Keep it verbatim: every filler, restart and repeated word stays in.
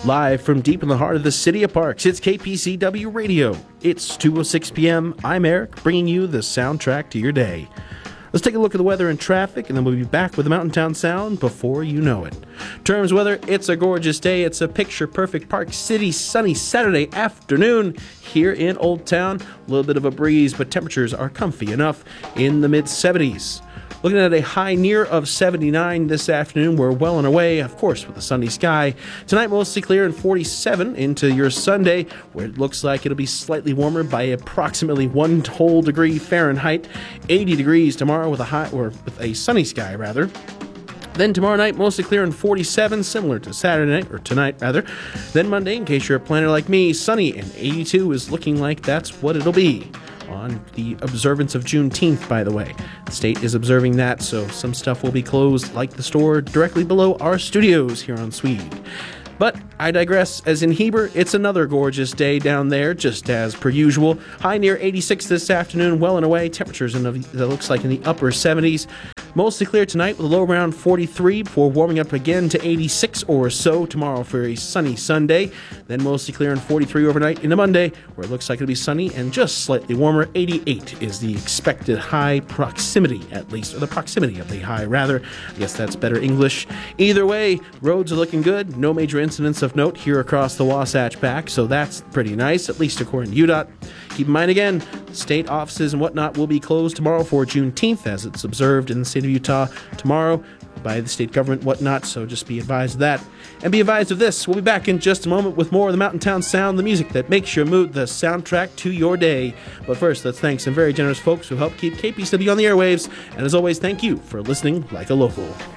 Live from deep in the heart of the City of Parks, it's K P C W Radio. It's two oh six p.m. I'm Eric, bringing you the soundtrack to your day. Let's take a look at the weather and traffic, and then we'll be back with the Mountain Town Sound before you know it. Terms weather, it's a gorgeous day. It's a picture-perfect Park City sunny Saturday afternoon here in Old Town. A little bit of a breeze, but temperatures are comfy enough in the mid seventies. Looking at a high near of seventy-nine this afternoon. We're well on our way, of course, with a sunny sky. Tonight, mostly clear and forty-seven into your Sunday, where it looks like it'll be slightly warmer by approximately one whole degree Fahrenheit. eighty degrees tomorrow with a high, or with a sunny sky, rather. Then tomorrow night, mostly clear and forty-seven, similar to Saturday night, or tonight, rather. Then Monday, in case you're a planner like me, sunny and eighty-two is looking like that's what it'll be. On the observance of Juneteenth, by the way. The state is observing that, so some stuff will be closed, like the store directly below our studios here on Swede. But I digress. As in Heber, it's another gorgeous day down there, just as per usual. High near eighty-six this afternoon, well and away. Temperatures in the, that looks like in the upper seventies. Mostly clear tonight with a low around forty-three before warming up again to eighty-six or so tomorrow for a sunny Sunday. Then mostly clear and forty-three overnight into Monday, where it looks like it'll be sunny and just slightly warmer. eighty-eight is the expected high proximity, at least, or the proximity of the high, rather. I guess that's better English. Either way, roads are looking good. No major incidents of note here across the Wasatch Back, so that's pretty nice, at least according to U D O T. Keep in mind again, state offices and whatnot will be closed tomorrow for Juneteenth, as it's observed in the state of Utah tomorrow by the state government, whatnot, so just be advised of that. And be advised of this, we'll be back in just a moment with more of the Mountain Town Sound, the music that makes your mood, the soundtrack to your day. But first, let's thank some very generous folks who help keep K P C W on the airwaves, and as always, thank you for listening like a local.